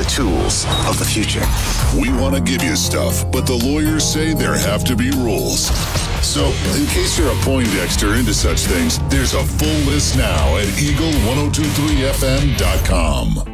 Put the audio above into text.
the tools of the future. We want to give you stuff, but the lawyers say there have to be rules. So, in case you're a Poindexter into such things, there's a full list now at Eagle1023FM.com.